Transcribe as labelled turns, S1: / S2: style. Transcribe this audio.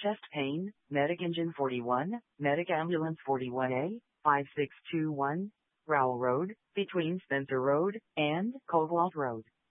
S1: Chest Pain, Medic Engine 41, Medic Ambulance 41A, 5621, Rowell Road, between Spencer Road and Caldwell Road.